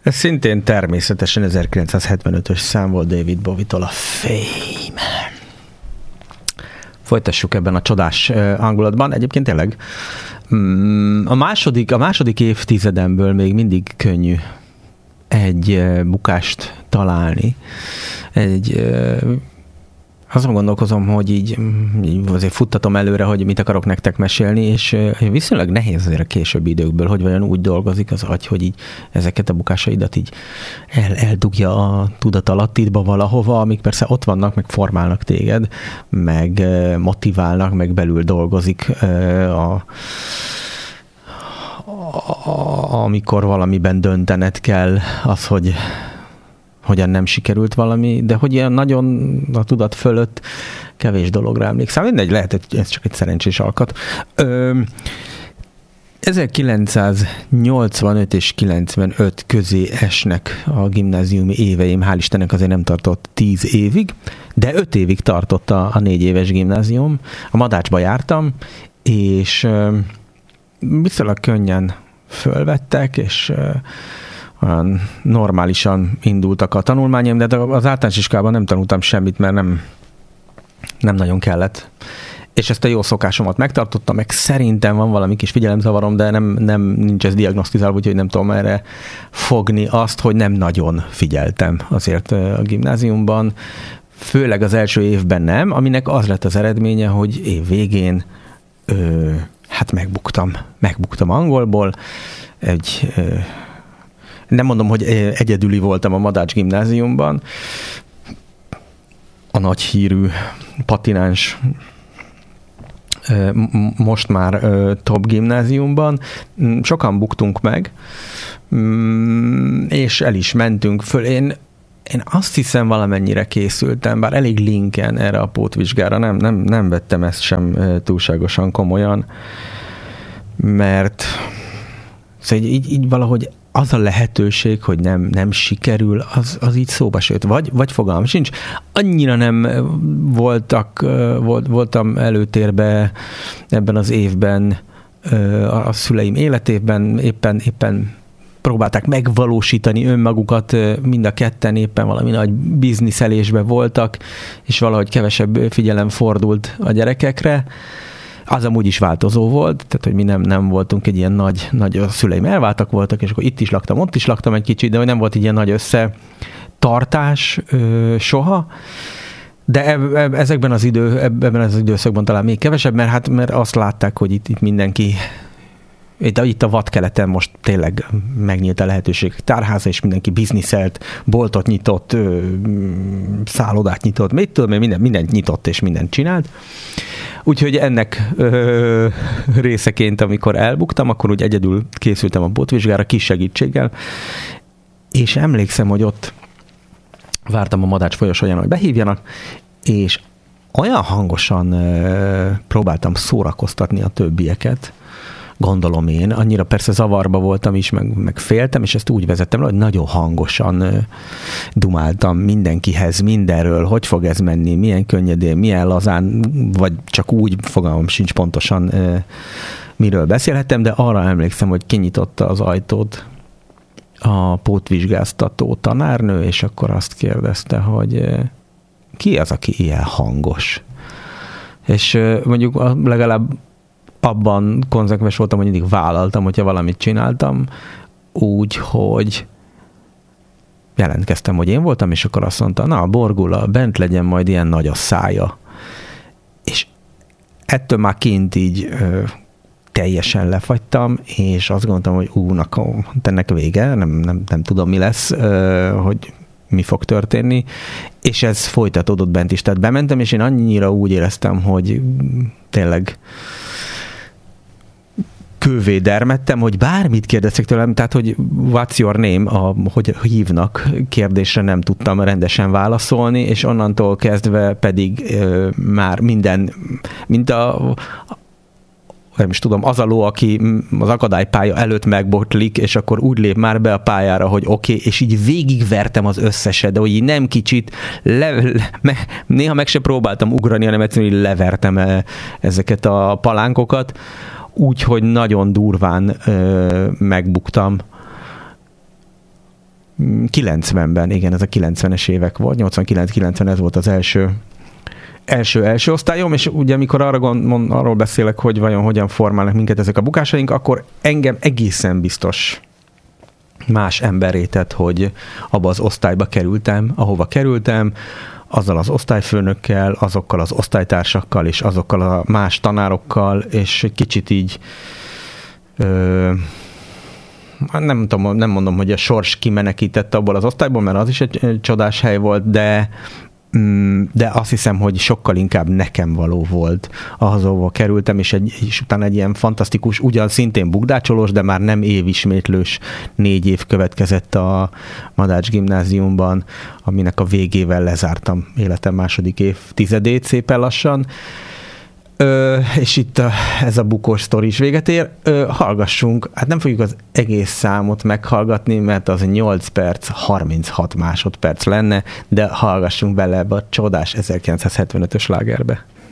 Ez szintén természetesen 1975-ös szám volt David Bowie-tól, a Fame. Folytassuk ebben a csodás hangulatban. Egyébként tényleg a második évtizedemből még mindig könnyű egy bukást találni. Azon gondolkozom, hogy így azért futtatom előre, hogy mit akarok nektek mesélni, és viszonylag nehéz azért a későbbi időkből, hogy vajon úgy dolgozik az agy, hogy így ezeket a bukásaidat így eldugja a tudatalattiba valahova, amik persze ott vannak, meg formálnak téged, meg motiválnak, meg belül dolgozik amikor valamiben döntened kell, az, hogy hogyan nem sikerült valami, de hogy ilyen nagyon a tudat fölött kevés dologra emlékszem. Mindegy, lehet, hogy ez csak egy szerencsés alkat. 1985 és 95 közé esnek a gimnáziumi éveim. Hál' Istennek azért nem tartott 10 évig, de 5 évig tartott a 4 éves gimnázium. A Madácsba jártam, és viszonylag könnyen fölvettek, és olyan normálisan indultak a tanulmányom, de az általános iskolában nem tanultam semmit, mert nem nagyon kellett. És ezt a jó szokásomat megtartottam, meg szerintem van valami kis figyelemzavarom, de nincs ez diagnosztizálva, úgyhogy nem tudom erre fogni azt, hogy nem nagyon figyeltem azért a gimnáziumban. Főleg az első évben nem, aminek az lett az eredménye, hogy év végén hát megbuktam angolból. Nem mondom, hogy egyedüli voltam a Madács gimnáziumban. A nagy hírű patináns most már top gimnáziumban. Sokan buktunk meg, és el is mentünk föl. Én azt hiszem valamennyire készültem, bár elég linken erre a pótvizsgára. Nem vettem ezt sem túlságosan komolyan, mert szóval így valahogy az a lehetőség, hogy nem sikerül, az így szóba sőt, vagy fogalmam sincs. Annyira nem voltam előtérbe ebben az évben, a szüleim életében, éppen próbálták megvalósítani önmagukat, mind a ketten éppen valami nagy bizniszelésben voltak, és valahogy kevesebb figyelem fordult a gyerekekre. Az amúgy is változó volt, tehát hogy mi nem voltunk egy ilyen nagy a szüleim elváltak voltak, és akkor itt is laktam, ott is laktam egy kicsit, de hogy nem volt egy ilyen nagy összetartás soha. De ebben az időszakban talán még kevesebb, mert azt látták, hogy itt mindenki, itt a vadkeleten most tényleg megnyílt a lehetőség. Tárháza, és mindenki bizniszelt, boltot nyitott, szállodát nyitott, mit tudom, mindent nyitott és mindent csinált. Úgyhogy ennek részeként, amikor elbuktam, akkor úgy egyedül készültem a pótvizsgára kis segítséggel, és emlékszem, hogy ott vártam a Madács folyosóján, hogy behívjanak, és olyan hangosan próbáltam szórakoztatni a többieket, gondolom én, annyira persze zavarba voltam is, meg féltem, és ezt úgy vezettem le, hogy nagyon hangosan dumáltam mindenkihez, mindenről, hogy fog ez menni, milyen könnyedén, milyen lazán, vagy csak úgy, fogalmam sincs pontosan, miről beszélhettem, de arra emlékszem, hogy kinyitotta az ajtót a pótvizsgáztató tanárnő, és akkor azt kérdezte, hogy ki az, aki ilyen hangos? És mondjuk legalább abban konzekvens voltam, hogy mindig vállaltam, hogyha valamit csináltam, úgy, hogy jelentkeztem, hogy én voltam, és akkor azt mondta, na, Borgula, bent legyen majd ilyen nagy a szája. És ettől már kint így teljesen lefagytam, és azt gondoltam, hogy ennek vége, nem tudom, mi lesz, hogy mi fog történni, és ez folytatódott bent is. Tehát bementem, és én annyira úgy éreztem, hogy tényleg kővé dermedtem, hogy bármit kérdeztek tőlem, tehát, hogy what's your name, hogy hívnak kérdésre nem tudtam rendesen válaszolni, és onnantól kezdve pedig már minden, mint nem is tudom, az a ló, aki az akadálypálya előtt megbotlik, és akkor úgy lép már be a pályára, hogy oké, és így végigvertem az összeset, de hogy így nem kicsit, néha meg se próbáltam ugrani, hanem egyszerűen levertem ezeket a palánkokat, úgyhogy nagyon durván megbuktam. 90-ben, igen, ez a 90-es évek volt, 89-90 ez volt az első osztályom, és ugye amikor arról beszélek, hogy vajon hogyan formálnak minket ezek a bukásaink, akkor engem egészen biztos más emberré tett, hogy abba az osztályba kerültem, ahova kerültem, azzal az osztályfőnökkel, azokkal az osztálytársakkal, és azokkal a más tanárokkal, és egy kicsit így nem mondom, hogy a sors kimenekítette abból az osztályból, mert az is egy csodás hely volt, de azt hiszem, hogy sokkal inkább nekem való volt ahhoz, ahova kerültem, és utána egy ilyen fantasztikus, ugyan szintén bukdácsolós, de már nem évismétlős 4 év következett a Madács gimnáziumban, aminek a végével lezártam életem második évtizedét szépen lassan. És itt ez a bukós sztori is véget ér. Hallgassunk, hát nem fogjuk az egész számot meghallgatni, mert az 8 perc, 36 másodperc lenne, de hallgassunk bele ebbe a csodás 1975-ös slágerbe.